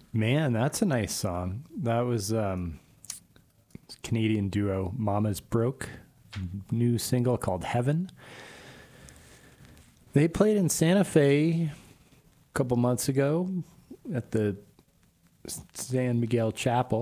Man, that's a nice song. That was Canadian duo Mama's Broke, new single called Heaven. They played in Santa Fe a couple months ago at the San Miguel Chapel.